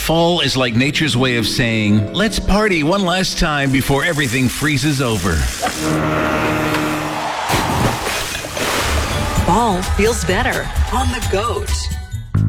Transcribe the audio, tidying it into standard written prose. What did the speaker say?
Fall is like nature's way of saying, let's party one last time before everything freezes over. Fall feels better on the goat.